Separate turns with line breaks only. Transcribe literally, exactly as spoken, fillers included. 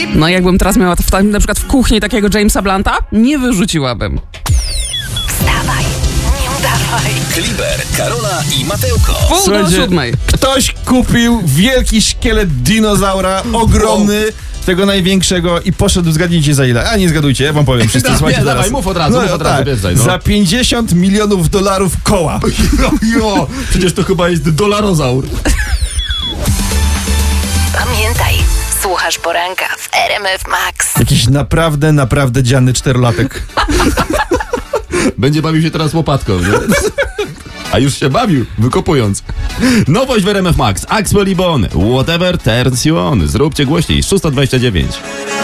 No jakbym teraz miała w, na przykład w kuchni takiego Jamesa Blunta, nie wyrzuciłabym.
Wstawaj, nie udawaj.
Kliber, Karola i Mateuko.
Pół do
Słuchajcie,
siódmej.
Ktoś kupił wielki szkielet dinozaura, ogromny, tego największego i poszedł, zgadnijcie za ile. A nie zgadujcie, ja wam powiem wszyscy.
Da,
Słuchajcie
nie,
teraz.
dawaj, mów od razu, mów od razu, wjeżdżaj, no.
Za pięćdziesiąt milionów dolarów koła.
Jo, jo, przecież to chyba jest dolarozaur.
Pamiętaj, słuchasz poranka w R M F Max.
Jakiś naprawdę, naprawdę dzianny czterolatek.
Będzie bawił się teraz łopatką, nie? A już się bawił, wykopując. Nowość w R M F Max. Axwell i Bon. Whatever turns you on. Zróbcie głośniej. szósta dwadzieścia dziewięć.